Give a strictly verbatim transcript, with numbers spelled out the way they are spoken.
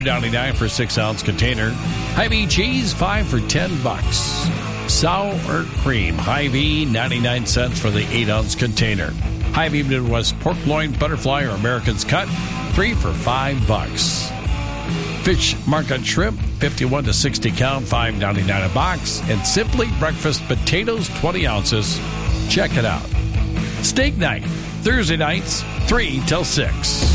ninety-nine for six ounce container. Hy-Vee cheese, five for ten bucks. Sour cream, Hy-Vee, ninety-nine cents for the eight ounce container. Hy-Vee Midwest pork loin, butterfly, or American's cut, three for five bucks. Fish market shrimp, fifty-one to sixty count, five ninety-nine a box. And Simply Breakfast potatoes, twenty ounces. Check it out. Steak night, Thursday nights, three till six.